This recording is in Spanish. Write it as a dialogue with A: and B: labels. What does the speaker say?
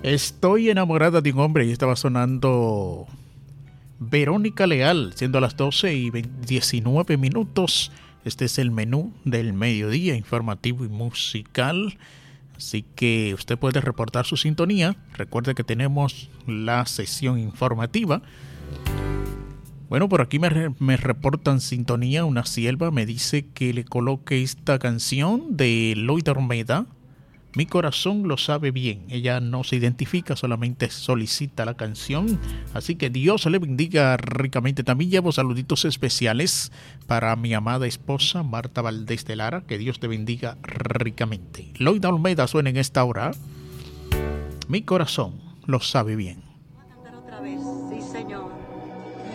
A: Estoy enamorada de un hombre y estaba sonando Verónica Leal, siendo las 12:19 minutos. Este es el menú del mediodía, informativo y musical. Así que usted puede reportar su sintonía. Recuerde que tenemos la sesión informativa. Bueno, por aquí me reportan sintonía. Una sierva me dice que le coloque esta canción de Loida Olmeda. Mi corazón lo sabe bien. Ella no se identifica, solamente solicita la canción. Así que Dios le bendiga ricamente. También llevo saluditos especiales para mi amada esposa Marta Valdés de Lara. Que Dios te bendiga ricamente. Loida Olmeda suena en esta hora. Mi corazón lo sabe bien.